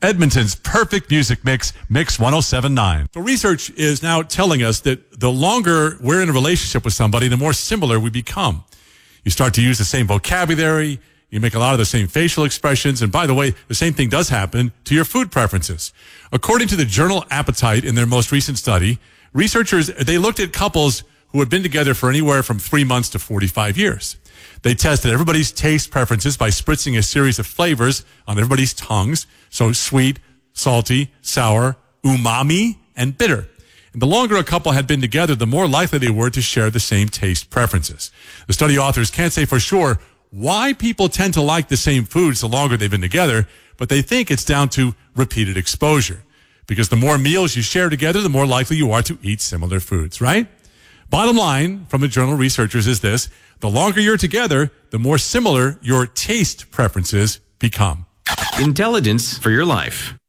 Edmonton's perfect music mix, Mix 107.9. So research is now telling us that the longer we're in a relationship with somebody, the more similar we become. You start to use the same vocabulary, you make a lot of the same facial expressions, and by the way, the same thing does happen to your food preferences. According to the journal Appetite in their most recent study, researchers, they looked at couples who had been together for anywhere from 3 months to 45 years. They tested everybody's taste preferences by spritzing a series of flavors on everybody's tongues. So sweet, salty, sour, umami, and bitter. And the longer a couple had been together, the more likely they were to share the same taste preferences. The study authors can't say for sure why people tend to like the same foods the longer they've been together, but they think it's down to repeated exposure. Because the more meals you share together, the more likely you are to eat similar foods, right? Bottom line from the journal researchers is this: the longer you're together, the more similar your taste preferences become. Intelligence for your life.